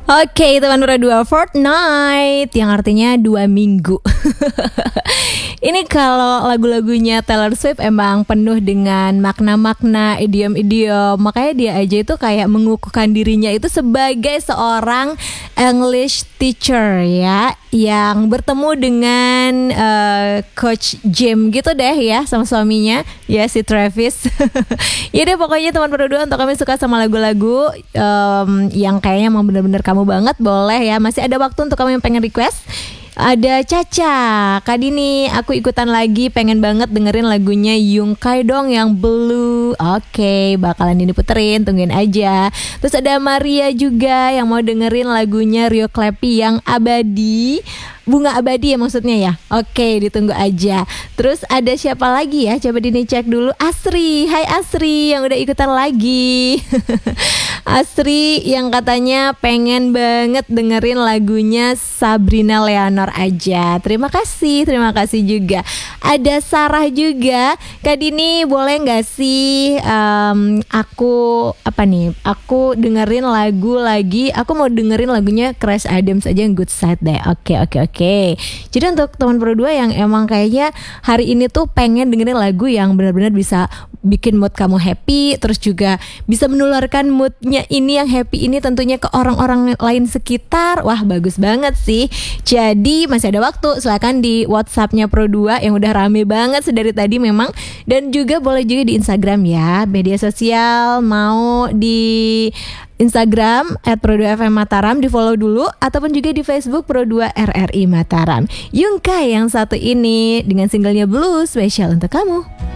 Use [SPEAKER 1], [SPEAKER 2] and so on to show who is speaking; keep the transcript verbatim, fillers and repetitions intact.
[SPEAKER 1] Oke, teman Pro dua, Fortnite yang artinya dua minggu. Ini kalau lagu-lagunya Taylor Swift emang penuh dengan makna-makna, idiom-idiom. Makanya dia aja itu kayak mengukuhkan dirinya itu sebagai seorang English teacher ya, yang bertemu dengan uh, Coach Jim gitu deh ya, sama suaminya ya, si Travis. Ya deh, pokoknya teman Pro dua, untuk kami suka sama lagu-lagu um, yang kayaknya emang bener-bener kamu banget, boleh ya. Masih ada waktu untuk kamu yang pengen request. Ada Caca, Kak Dini, aku ikutan lagi, pengen banget dengerin lagunya Yungkai dong yang Blue. Oke, bakalan ini puterin, tungguin aja. Terus ada Maria juga yang mau dengerin lagunya Rio Klepi yang Abadi. Bunga Abadi ya maksudnya ya. Oke, ditunggu aja. Terus ada siapa lagi ya? Coba Dini cek dulu. Asri, hai Asri yang udah ikutan lagi. Asri yang katanya pengen banget dengerin lagunya Sabrina Leonor aja. Terima kasih, terima kasih juga. Ada Sarah juga. Kak Dini, boleh gak sih um, aku apa nih? Aku dengerin lagu lagi. Aku mau dengerin lagunya Crash Adams aja yang Good Side deh. Oke, oke, oke. Jadi untuk teman Pro dua yang emang kayaknya hari ini tuh pengen dengerin lagu yang benar-benar bisa bikin mood kamu happy, terus juga bisa menularkan moodnya ini yang happy ini tentunya ke orang-orang lain sekitar. Wah, bagus banget sih. Jadi masih ada waktu, silakan di WhatsAppnya Pro dua yang udah rame banget sedari tadi memang. Dan juga boleh juga di Instagram ya, media sosial, mau di Instagram at Pro dua F M Mataram, di follow dulu, ataupun juga di Facebook Pro dua R R I Mataram. Yungkai yang satu ini dengan singlenya Blue spesial untuk kamu.